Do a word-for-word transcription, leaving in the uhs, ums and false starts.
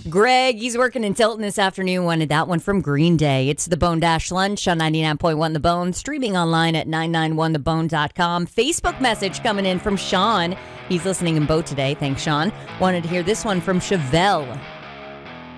Greg, he's working in Tilton this afternoon, wanted that one from Green Day. It's the Bone Dash Lunch on ninety-nine point one The Bone, streaming online at nine nine one the bone dot com. Facebook message coming in from Sean. He's listening in boat today. Thanks, Sean. Wanted to hear this one from Chevelle.